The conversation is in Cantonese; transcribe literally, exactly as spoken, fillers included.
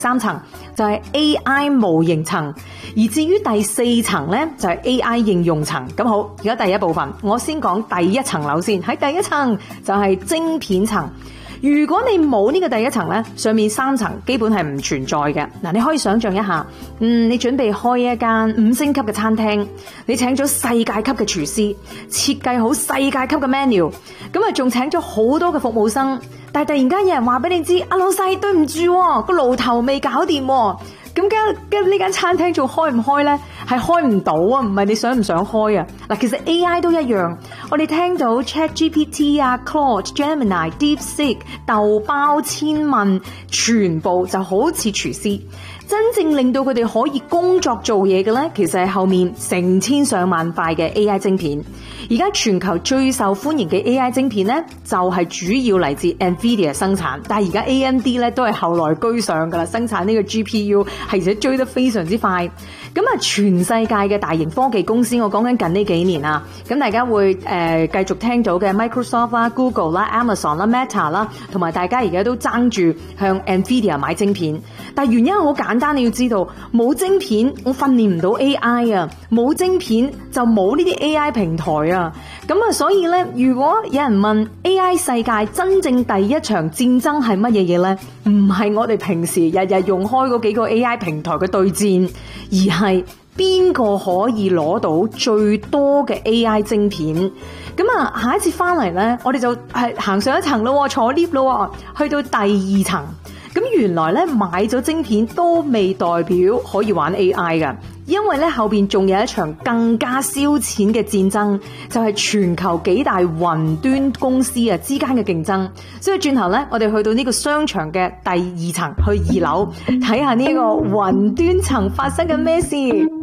三層就係 A I 模型層，而至於第四層呢，就係 A I 應用層。咁好，而家第一部分我先講第一層樓先。喺第一層就係晶片層。如果你冇呢個第一層呢，上面三層基本係唔存在嘅。嗱，你可以想象一下，嗯，你準備開一間五星級嘅餐廳，你請咗世界級嘅廚師，設計好世界級嘅 menu， 咁啊仲請咗好多嘅服務生，但係突然間有人話俾你知，阿老細對唔住，個爐頭未搞掂，咁跟跟呢間餐廳仲開唔開呢？係開唔到啊，唔係你想唔想開啊？嗱，其實 A I 都一樣，我哋聽到 ChatGPT 啊、Claude、Gemini、DeepSeek、豆包、千問，全部就好似廚師。真正令到佢哋可以工作做嘢嘅呢，其實係後面成千上萬塊嘅 A I 晶片。而家全球最受歡迎嘅 A I 晶片呢，就係主要嚟自 Nvidia 生產，但係而家 A M D 咧都係後來居上噶啦，生產呢個 G P U 係而且追得非常之快。咁啊，全世界嘅大型科技公司，我講緊近呢幾年啊，咁大家會誒繼續聽到嘅 Microsoft 啦、Google 啦、Amazon 啦、Meta 啦，同埋大家而家都爭住向 Nvidia 買晶片。但係原因好簡單，你要知道，冇晶片我訓練唔到 A I 啊，冇晶片就冇呢啲 A I 平台啊。咁啊，所以咧，如果有人問 A I 世界真正第一場戰爭係乜嘢嘢咧？唔係我哋平時日日用開嗰幾個 A I 平台嘅對戰，而係邊個可以攞到最多嘅 A I 晶片。咁啊，下一次翻嚟咧，我哋就係行上一層咯，坐 lift 咯，去到第二層。咁原來咧，買咗晶片都未代表可以玩 A I 噶，因為咧後邊仲有一場更加燒錢嘅戰爭，就係全球幾大雲端公司啊之間嘅競爭。所以轉頭咧，我哋去到呢個商場嘅第二層，去二樓睇下呢個雲端層發生緊咩事。